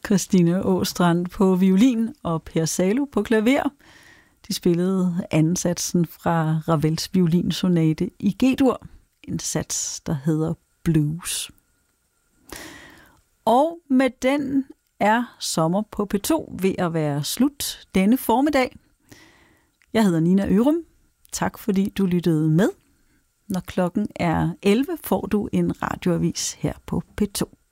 Christine Åstrand på violin og Per Salo på klaver. De spillede ansatsen fra Ravels violinsonate i G-dur, en sats, der hedder Blues. Og med den er Sommer på P2 ved at være slut denne formiddag. Jeg hedder Nina Ørum. Tak fordi du lyttede med. Når klokken er 11, får du en radioavis her på P2.